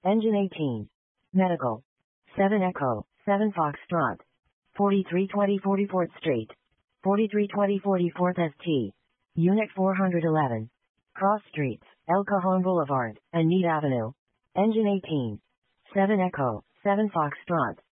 Engine 18. Medical. 7 Echo, 7 Foxtrot. 4320 44th Street. 4320 44th ST. Unit 411. Cross Streets, El Cajon Boulevard, and Meade Avenue. Engine 18. 7 Echo, 7 Foxtrot.